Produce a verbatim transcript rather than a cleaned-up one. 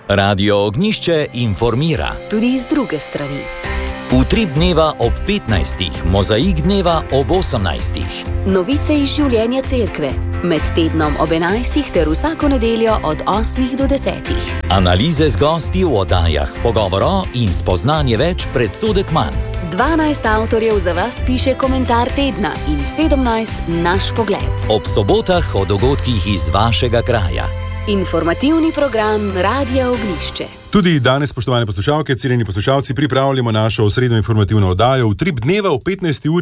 Radio Ognišče informira. Tudi iz druge strani. Utrip dneva ob petnajstih, mozaik dneva ob osemnajstih. Novice iz življenja cerkve. Med tednom ob enajstih ter vsako nedeljo od osmih do desetih. Analize z gosti v oddajah, pogovoro in spoznanje več, predsodek manj. dvanajst avtorjev za vas piše komentar tedna in sedemnajst naš pogled. Ob sobotah o dogodkih iz vašega kraja. Informativni program Radia Ognišče. Tudi danes, spoštovane poslušalke, cenjeni poslušalci, pripravljamo našo osrednjo informativno oddajo Utrip dneva ob petnajsti uri.